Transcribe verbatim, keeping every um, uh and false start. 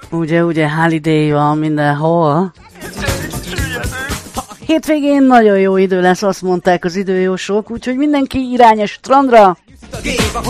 Ugye, ugye, holiday van mindenhol. Hétvégén nagyon jó idő lesz, azt mondták az időjósok, úgyhogy mindenki irány a strandra.